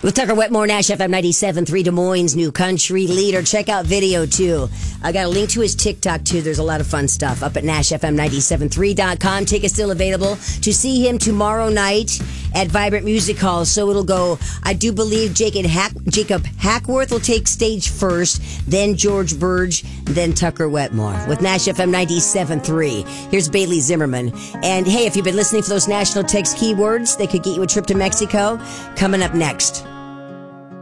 With Tucker Wetmore, Nash FM 97.3, Des Moines' new country leader. Check out video, too. I got a link to his TikTok, too. There's a lot of fun stuff up at NashFM973.com. Tickets still available to see him tomorrow night at Vibrant Music Hall. So it'll go, I do believe Jacob Hackworth will take stage first, then George Burge, then Tucker Wetmore. With Nash FM 97.3, here's Bailey Zimmerman. And hey, if you've been listening for those national text keywords that could get you a trip to Mexico, coming up next.